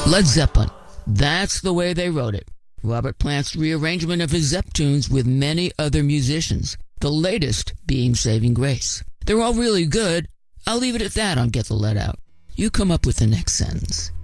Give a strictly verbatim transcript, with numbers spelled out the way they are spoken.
Led Zeppelin. That's the way they wrote it. Robert Plant's rearrangement of his Zepp tunes with many other musicians, the latest being Saving Grace. They're all really good. I'll leave it at that on Get the Lead Out. You come up with the next sentence.